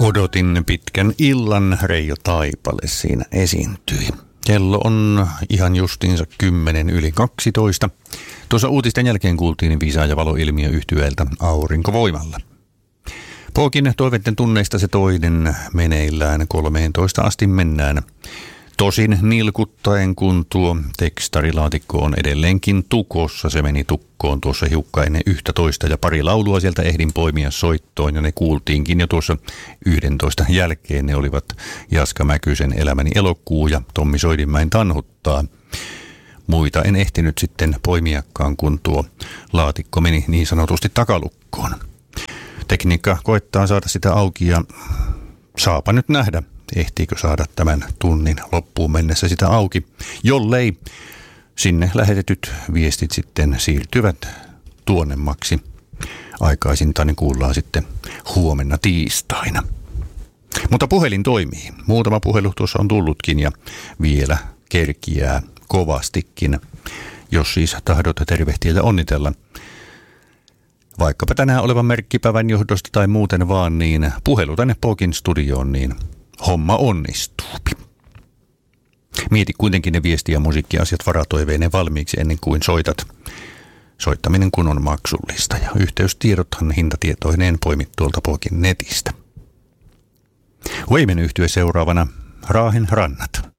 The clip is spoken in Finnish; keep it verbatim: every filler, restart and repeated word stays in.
Odotin pitkän illan, Reijo Taipale siinä esiintyi. Kello on ihan justiinsa kymmenen yli kaksitoista. Tuossa uutisten jälkeen kuultiin Visa- ja valoilmiö yhtyeeltä Aurinkovoimalla. Pookin toiveiden tunneista se toinen meneillään kolmeentoista asti mennään. Tosin nilkuttaen, kun tuo tekstarilaatikko on edelleenkin tukossa. Se meni tukkoon tuossa hiukka ennen yksitoista ja pari laulua sieltä ehdin poimia soittoon ja ne kuultiinkin jo tuossa yksitoista jälkeen. Ne olivat Jaska Mäkysen Elämäni elokuu ja Tommi Soidinmäen Tanhuttaa. Muita en ehtinyt sitten poimiakaan, kun tuo laatikko meni niin sanotusti takalukkoon. Tekniikka koettaa saada sitä auki ja saapa nyt nähdä, ehtiikö saada tämän tunnin loppuun mennessä sitä auki, jollei sinne lähetetyt viestit sitten siirtyvät tuonnemmaksi. Aikaisintaan niin kuullaan sitten huomenna tiistaina. Mutta puhelin toimii. Muutama puhelu tuossa on tullutkin ja vielä kerkiää kovastikin, jos siis tahdot tervehtiä ja onnitella. Vaikkapa tänään olevan merkkipäivän johdosta tai muuten vaan, niin puhelu tänne Pookin studioon, niin homma onnistuu. Mieti kuitenkin ne viesti- ja musiikkiasiat varatoiveineen valmiiksi ennen kuin soitat. Soittaminen kun on maksullista ja yhteystiedothan hintatietoineen poimit tuolta Pookin netistä. Weimen yhtye seuraavana, Raahen rannat.